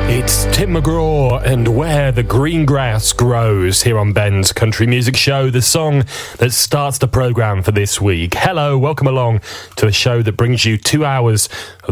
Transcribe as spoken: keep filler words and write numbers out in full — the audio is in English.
It's Tim McGraw and Where the Green Grass Grows here on Ben's Country Music Show, the song that starts the programme for this week. Hello, welcome along to a show that brings you two hours of